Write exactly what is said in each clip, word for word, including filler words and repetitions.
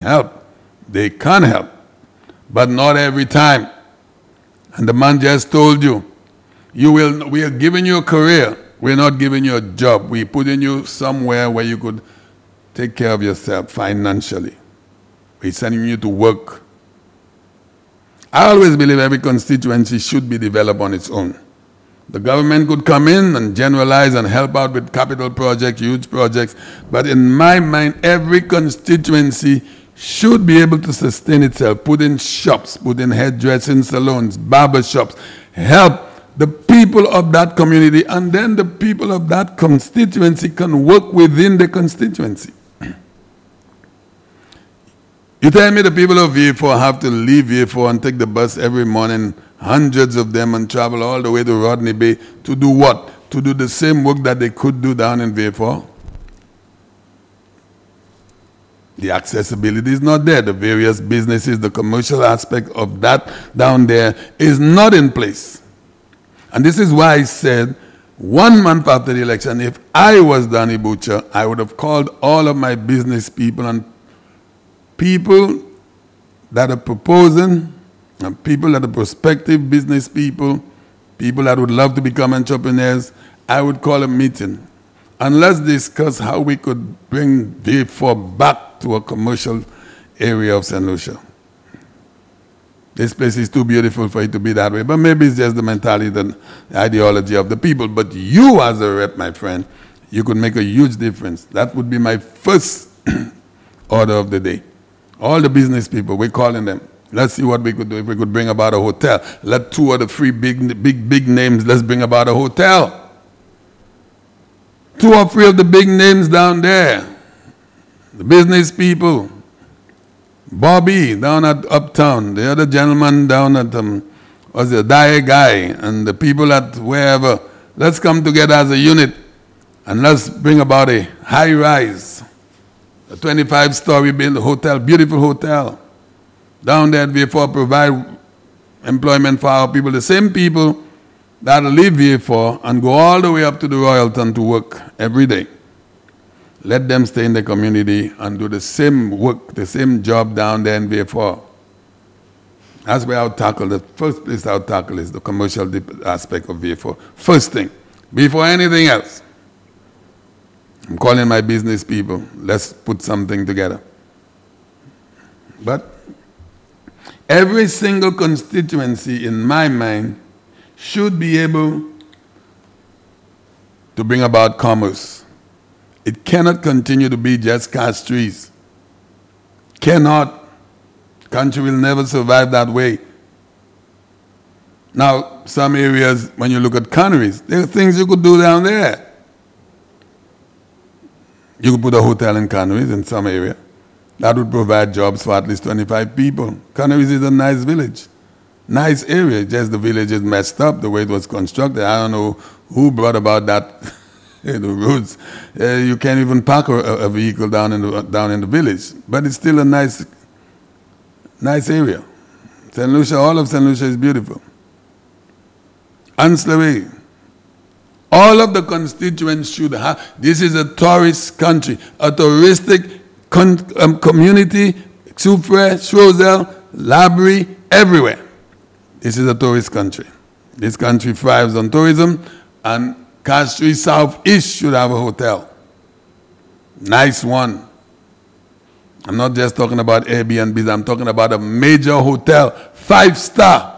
help. They can help, but not every time. And the man just told you, you will. We are giving you a career. We're not giving you a job. We're putting you somewhere where you could take care of yourself financially. We're sending you to work. I always believe every constituency should be developed on its own. The government could come in and generalize and help out with capital projects, huge projects, but in my mind, every constituency should be able to sustain itself, put in shops, put in hairdressing salons, barber shops, help the people of that community, and then the people of that constituency can work within the constituency. You tell me the people of V four have to leave V four and take the bus every morning, hundreds of them, and travel all the way to Rodney Bay to do what? To do the same work that they could do down in V four? The accessibility is not there. The various businesses, the commercial aspect of that down there is not in place. And this is why I said, one month after the election, if I was Danny Butcher, I would have called all of my business people and people that are proposing, and people that are prospective business people, people that would love to become entrepreneurs. I would call a meeting. And let's discuss how we could bring V four back to a commercial area of Saint Lucia. This place is too beautiful for it to be that way, but maybe it's just the mentality and the ideology of the people. But you as a rep, my friend, you could make a huge difference. That would be my first order of the day. All the business people, we're calling them. Let's see what we could do. If we could bring about a hotel. Let two of the three big, big, big names, let's bring about a hotel. Two or three of the big names down there. The business people. Bobby down at Uptown. The other gentleman down at, um, was the Dye Guy. And the people at wherever. Let's come together as a unit. And let's bring about a high rise. A twenty-five story built hotel, beautiful hotel. Down there at V four, provide employment for our people. The same people that leave V four and go all the way up to the Royalton to work every day. Let them stay in the community and do the same work, the same job down there in V four. That's where I'll tackle, the first place I'll tackle is the commercial aspect of V four. First thing, before anything else. I'm calling my business people. Let's put something together. But every single constituency, in my mind, should be able to bring about commerce. It cannot continue to be just cash trees. Cannot. Country will never survive that way. Now, some areas, when you look at canneries, there are things you could do down there. You could put a hotel in Canaries in some area. That would provide jobs for at least twenty-five people. Canaries is a nice village. Nice area, just the village is messed up the way it was constructed. I don't know who brought about that, the roads. Uh, you can't even park a, a vehicle down in, the, down in the village. But it's still a nice, nice area. Saint Lucia, all of Saint Lucia is beautiful. Ancillary. All of the constituents should have, this is a tourist country, a touristic con, um, community, Soufrière, Choiseul, Labrie, everywhere. This is a tourist country. This country thrives on tourism, and Castries Southeast should have a hotel. Nice one. I'm not just talking about Airbnbs, I'm talking about a major hotel, five star.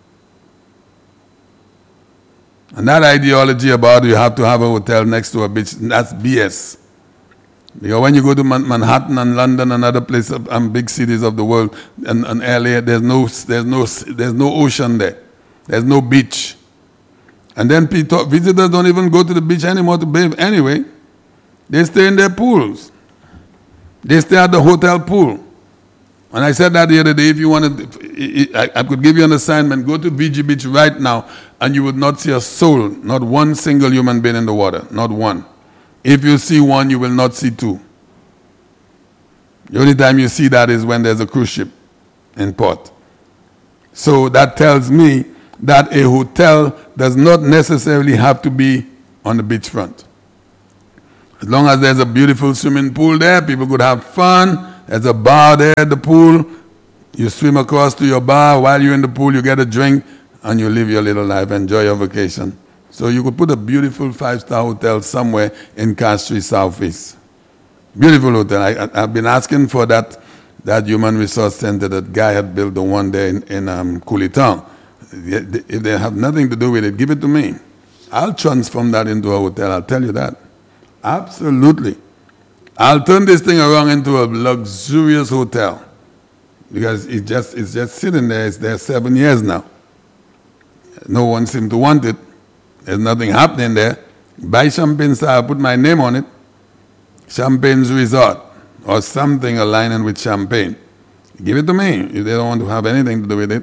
And that ideology about you have to have a hotel next to a beach, that's B S. Because when you go to Man- Manhattan and London and other places and big cities of the world and, and L A, there's no, there's, no, there's no ocean there. There's no beach. And then people, visitors don't even go to the beach anymore to bathe anyway. They stay in their pools. They stay at the hotel pool. And I said that the other day, if you wanted, I, I could give you an assignment, go to V G Beach right now, and you would not see a soul, not one single human being in the water, not one. If you see one, you will not see two. The only time you see that is when there's a cruise ship in port. So that tells me that a hotel does not necessarily have to be on the beachfront. As long as there's a beautiful swimming pool there, people could have fun, There's a bar there at the pool. You swim across to your bar. While you're in the pool, you get a drink, and you live your little life, enjoy your vacation. So you could put a beautiful five-star hotel somewhere in Castries Southeast. Beautiful hotel. I, I, I've been asking for that, that human resource center that guy had built, the one there in, in um, Coolitown. If they have nothing to do with it, give it to me. I'll transform that into a hotel, I'll tell you that. Absolutely. I'll turn this thing around into a luxurious hotel. Because it's just, it's just sitting there. It's there seven years now. No one seemed to want it. There's nothing happening there. Buy Champagne Star, put my name on it. Champagne's Resort. Or something aligning with Champagne. Give it to me if they don't want to have anything to do with it.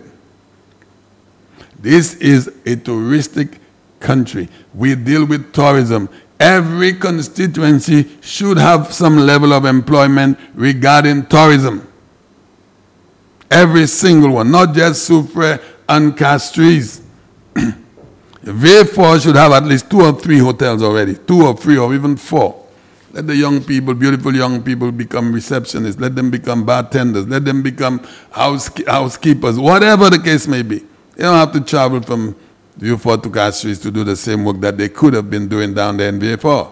This is a touristic country. We deal with tourism. Every constituency should have some level of employment regarding tourism. Every single one, not just Soufrière and Castries. Vieux Fort should have at least two or three hotels already, two or three or even four. Let the young people, beautiful young people, become receptionists. Let them become bartenders. Let them become house, housekeepers, whatever the case may be. They don't have to travel from Vieux Fort to Castries to do the same work that they could have been doing down there in Vieux Fort.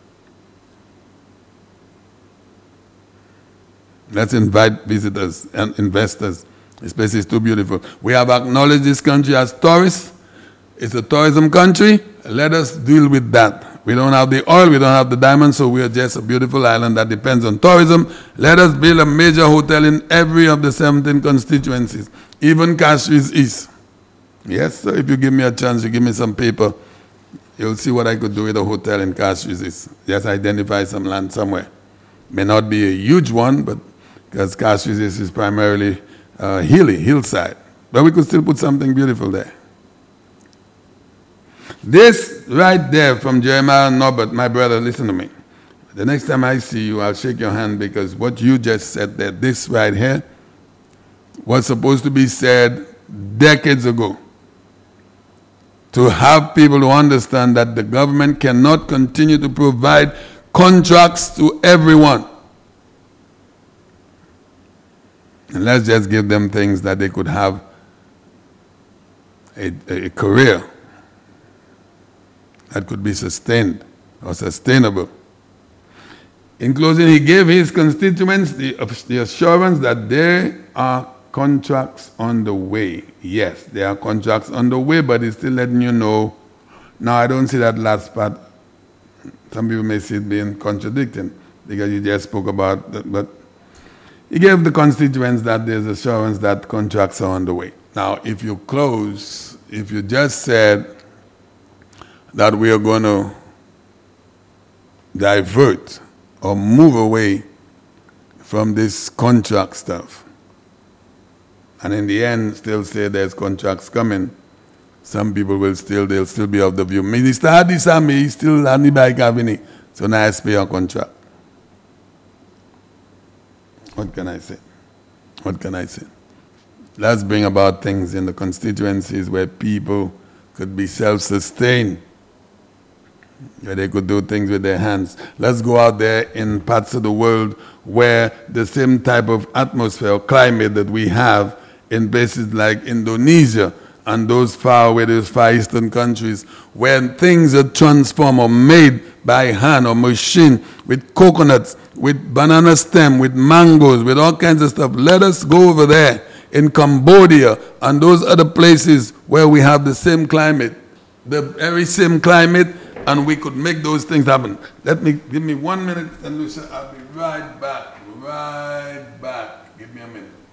Let's invite visitors and investors. This place is too beautiful. We have acknowledged this country as tourists. It's a tourism country. Let us deal with that. We don't have the oil, we don't have the diamonds, so we are just a beautiful island that depends on tourism. Let us build a major hotel in every of the seventeen constituencies, even Castries East. Yes, so if you give me a chance, you give me some paper, you'll see what I could do with a hotel in Castries East. Just identify some land somewhere. May not be a huge one, but because Castries East is primarily uh, hilly, hillside. But we could still put something beautiful there. This right there from Jeremiah Norbert, my brother, listen to me. The next time I see you, I'll shake your hand because what you just said there, this right here, was supposed to be said decades ago. To have people to understand that the government cannot continue to provide contracts to everyone. And let's just give them things that they could have a, a career that could be sustained or sustainable. In closing, he gave his constituents the, the assurance that there are contracts on the way. Yes, there are contracts on the way, but he's still letting you know. Now, I don't see that last part. Some people may see it being contradicting because you just spoke about that, but he gave the constituents that there's assurance that contracts are on the way. Now, if you close, if you just said that we are going to divert or move away from this contract stuff, and in the end still say there's contracts coming, some people will still, they'll still be of the view, Minister Hadisami still Hani by Kavini, so now I pay a contract. What can I say? What can I say? Let's bring about things in the constituencies where people could be self-sustained, where they could do things with their hands. Let's go out there in parts of the world where the same type of atmosphere or climate that we have in places like Indonesia and those far away, those far eastern countries, where things are transformed or made by hand or machine with coconuts, with banana stem, with mangoes, with all kinds of stuff. Let us go over there in Cambodia and those other places where we have the same climate, the very same climate, and we could make those things happen. Let me, give me one minute, and Lucia, I'll be right back, right back. Give me a minute.